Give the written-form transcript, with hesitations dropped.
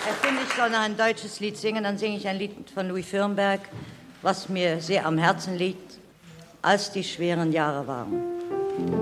finde, ich soll ein deutsches Lied singen. Dann singe ich ein Lied von Louis Firnberg, was mir sehr am Herzen liegt, als die schweren Jahre waren.